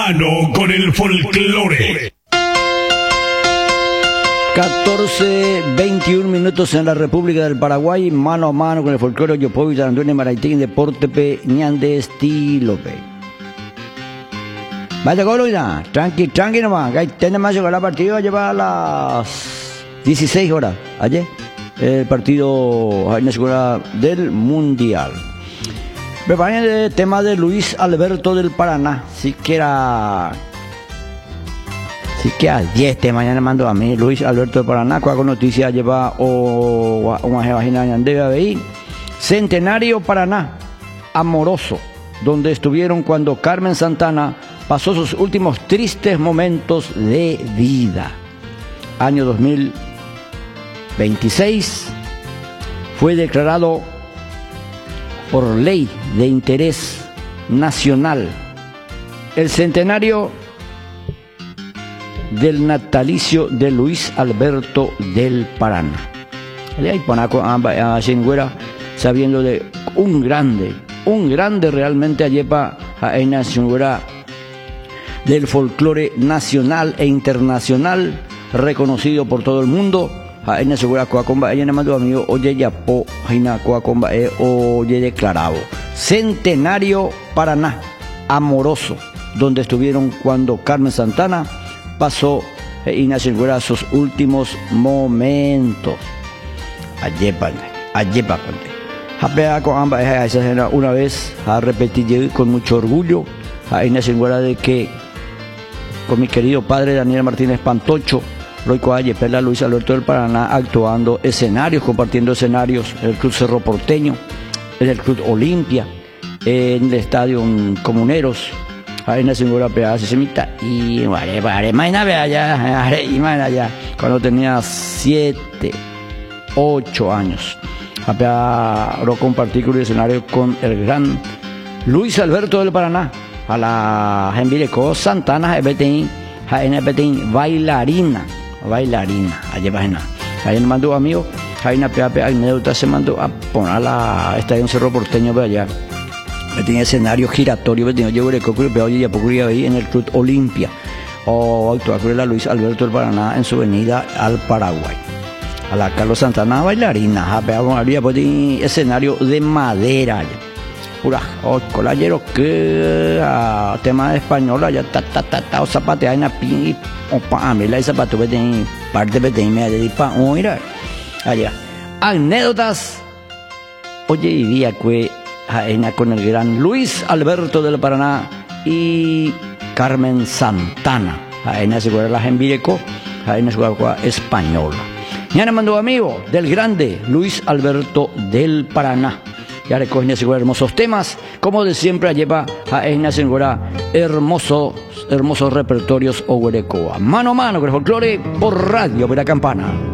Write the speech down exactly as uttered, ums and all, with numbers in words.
Mano con el folclore. catorce veintiún minutos en la República del Paraguay, mano a mano con el folclore Yopovi, Taranduene, Maraitín, Deporte Pe, Ñande, Estilope. Vaya gol, ya, tranqui, tranqui nomás, ahí tenemos llegado la partida, lleva a las dieciséis horas, ayer, el partido en la escuela del Mundial. Preparen el tema de Luis Alberto del Paraná, si que era... Si que a diez de mañana mando a mí, Luis Alberto del Paraná, con noticias lleva o una página de ahí. Centenario Paraná, Amoroso, donde estuvieron cuando Carmen Santana pasó sus últimos tristes momentos de vida. Año dos mil veintiséis fue declarado por ley de interés nacional el centenario del natalicio de Luis Alberto del Paraná. Sabiendo de un grande, un grande realmente ayepa a una señora del folclore nacional e internacional, reconocido por todo el mundo. A una segura coacomba, ella me mandó amigo, oye ya po, jaina coacomba, eh, oye declarado. Centenario Paraná, Amoroso, donde estuvieron cuando Carmen Santana pasó y asegura sus últimos momentos. Ayepa, ayepa, una vez a repetir con mucho orgullo a una asegura de que con mi querido padre Daniel Martínez Pantocho, Roico Ayepela, Luis Alberto del Paraná, actuando escenarios, compartiendo escenarios en el Club Cerro Porteño, en el Club Olimpia, en el Estadio Comuneros. Hay una señora peada se semita y allá cuando tenía siete, ocho años. Lo compartí con el escenario con el gran Luis Alberto del Paraná, a la Genvireco Santana, bailarina, bailarina, allá va nada. Ahí me mandó amigo, hay una pea pea anécdota, se mandó a poner a la Estadio Cerro Porteño de allá. Me tenía escenario giratorio, me tenía yo de coco y ya poco ahí en el Club Olimpia. O actuar con la Luis Alberto del Paraná en su venida al Paraguay. A la Carlos Santana bailarina, había pues escenario de madera. Pura, o colayero que a tema de español, ya ta ta ta ta o zapatea en la pin y o pa me la zapato de parte de me de pa o mira. Allá. Anécdotas. Oye, vivía que con el gran Luis Alberto del Paraná y Carmen Santana. En ese lugar la Genvireco, en ese lugar español. Ya me mandó amigo del grande Luis Alberto del Paraná. Ya recogen ese lugar hermosos temas, como de siempre lleva en ese lugar hermosos, hermosos repertorios o huerecoa. Mano a mano con el folclore por Radio Vera Campana.